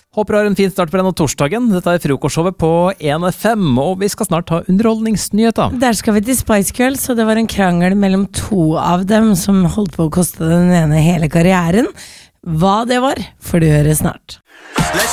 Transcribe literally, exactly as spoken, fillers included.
Håper du har en fin start på denne torsdagen. Dette er frokostshowet på en F M, og vi skal snart ha underholdningsnyheter. Der skal vi til Spice Girls, og det var en krangel mellom to av dem som holdt på å koste den ene hele karrieren. Hva det var, får du høre snart.